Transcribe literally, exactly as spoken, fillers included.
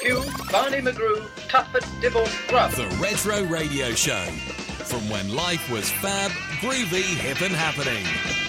Hugh, Barney McGrew, Tuffet, Dibble, Grubb. The Retro Radio Show. From when life was fab, groovy, hip and happening.